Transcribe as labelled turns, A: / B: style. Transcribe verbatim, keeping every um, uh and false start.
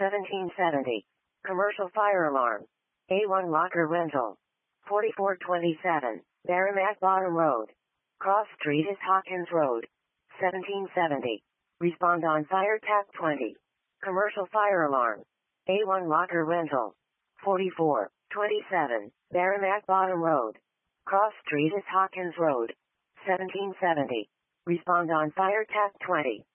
A: seventeen seventy. Commercial fire alarm. A one Locker Rental. forty-four twenty-seven. Merrimack Bottom Road. Cross Street is Hawkins Road. seventeen seventy. Respond on fire tap twenty. Commercial fire alarm. A one Locker Rental. forty-four twenty-seven. Merrimack Bottom Road. Cross Street is Hawkins Road. seventeen seventy. Respond on fire tap twenty.